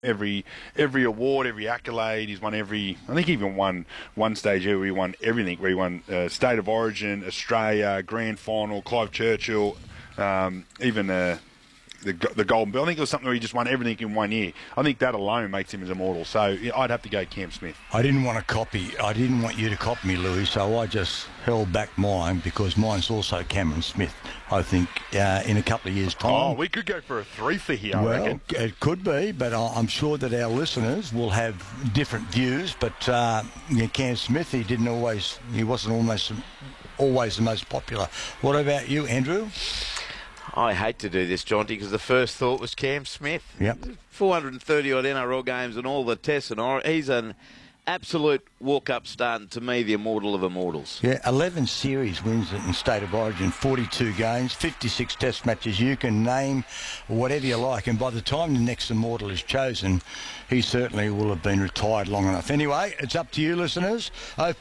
every award, every accolade. He's won every. I think he even won one stage where he won everything. Where he won State of Origin, Australia, Grand Final, Clive Churchill, even the Golden Bell. I think it was something where he just won everything in 1 year. I think that alone makes him as immortal. So yeah, I'd have to go Cam Smith. I didn't want you to copy me, Louis, so I just held back mine because mine's also Cameron Smith. I think in a couple of years' time. Oh, we could go for a three for here, I reckon. It could be, but I'm sure that our listeners will have different views. But Cam Smith, he wasn't always the most popular. What about you, Andrew? I hate to do this, Jonty, because the first thought was Cam Smith. Yep. 430-odd NRL games and all the tests, and he's an absolute walk-up star, and to me, the immortal of immortals. Yeah, 11 series wins in State of Origin, 42 games, 56 test matches. You can name whatever you like, and by the time the next immortal is chosen, he certainly will have been retired long enough. Anyway, it's up to you, listeners.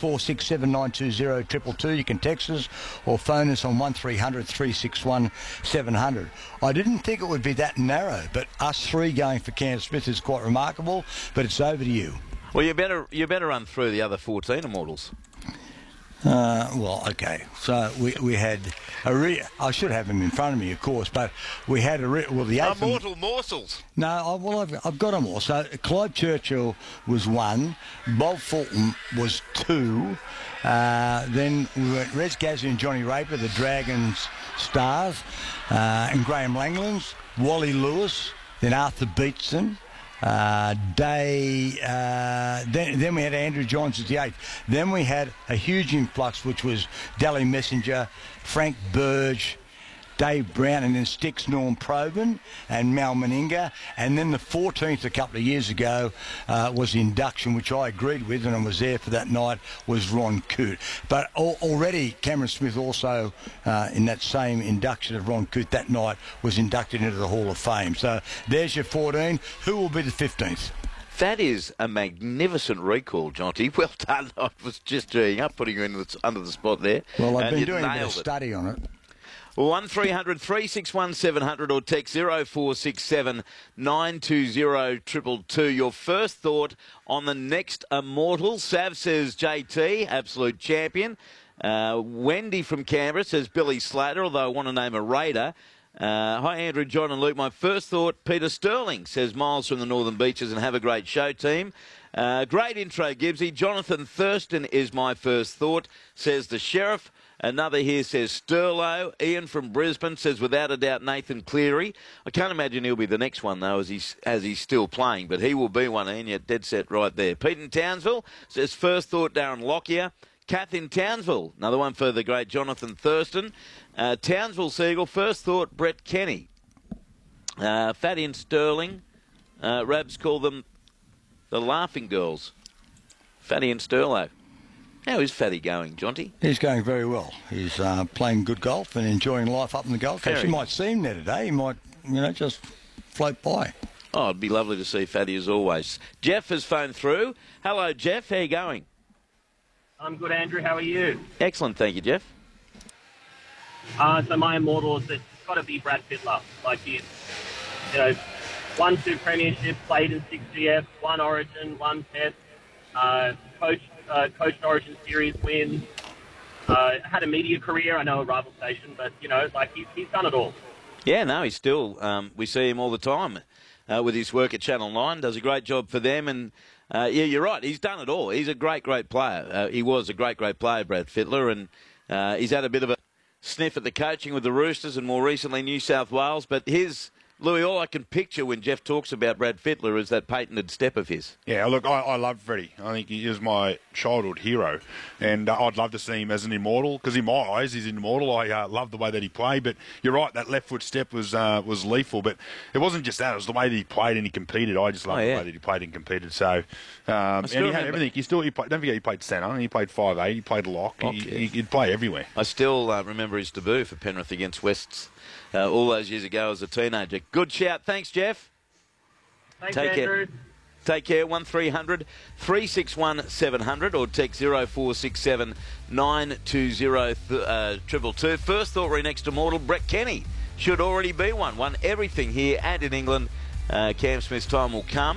0467920222. You can text us or phone us on 1300 361 700. I didn't think it would be that narrow, but us three going for Cam Smith is quite remarkable, but it's over to you. Well, you better run through the other 14 immortals. Well, okay. So we had I should have them in front of me, of course, but we had the eighth immortal morsels. No, I've got them all. So Clive Churchill was one, Bob Fulton was two, then we went Res Gazzy and Johnny Raper, the Dragons stars, and Graham Langlands, Wally Lewis, then Arthur Beetson. Then we had Andrew Johns as the eighth. Then we had a huge influx, which was Dally Messenger, Frank Burge, Dave Brown, and then Sticks Norm Probyn and Mal Meninga. And then the 14th a couple of years ago was the induction, which I agreed with, and I was there for that night, was Ron Coote. But already Cameron Smith also, in that same induction of Ron Coote that night, was inducted into the Hall of Fame. So there's your 14. Who will be the 15th? That is a magnificent recall, Jonty. Well done. I was just doing up, putting you under the spot there. Well, I've been doing a bit of study on it. 1300 361 700 or text 0467 920 222. Your first thought on the next immortal. Sav says JT, absolute champion. Wendy from Canberra says Billy Slater, although I want to name a Raider. Hi, Andrew, John and Luke. My first thought, Peter Sterling, says Miles from the Northern Beaches, and have a great show, team. Great intro, Gibbsy. Jonathan Thurston is my first thought, says the Sheriff. Another here says Sterlo. Ian from Brisbane says, without a doubt, Nathan Cleary. I can't imagine he'll be the next one, though, as he's still playing, but he will be one, Ian. You're dead set right there. Pete in Townsville says, first thought, Darren Lockyer. Kath in Townsville, another one for the great Jonathan Thurston. Townsville Seagull, first thought, Brett Kenny. Fatty and Sterling. Rabs call them the Laughing Girls. Fatty and Sterlo. How is Fatty going, Jonty? He's going very well. He's playing good golf and enjoying life up in the Gold Coast. You might see him there today. He might, just float by. Oh, it'd be lovely to see Fatty as always. Jeff has phoned through. Hello, Jeff. How are you going? I'm good, Andrew. How are you? Excellent, thank you, Jeff. So my immortals, it's got to be Brad Fittler. Like he's, won 2 premierships, played in 6 GF, 1 Origin, 1 Test, coached Origin Series wins, had a media career. I know a rival station, but he's done it all. Yeah, no, he's still. We see him all the time with his work at Channel 9. Does a great job for them, and yeah, you're right. He's done it all. He's a great player. He was a great player, Brad Fittler, and he's had a bit of a sniff at the coaching with the Roosters and more recently New South Wales. But Louis, all I can picture when Jeff talks about Brad Fittler is that patented step of his. Yeah, look, I love Freddie. I think he is my childhood hero, and I'd love to see him as an immortal, because in my eyes, he's an immortal. I love the way that he played, but you're right, that left foot step was lethal, but it wasn't just that, it was the way that he played and he competed. I just love the way that he played and competed. So, and he had everything. Don't forget, he played centre, he played 5'8", he played lock. He'd play everywhere. I still remember his debut for Penrith against Wests. All those years ago as a teenager. Good shout. Thanks, Jeff. Thanks, Take Andrew. care. Take care. 1300 361 700 or text 0467 920 222. First thought right next to mortal, Brett Kenny. Should already be one. Won everything here and in England. Cam Smith's time will come.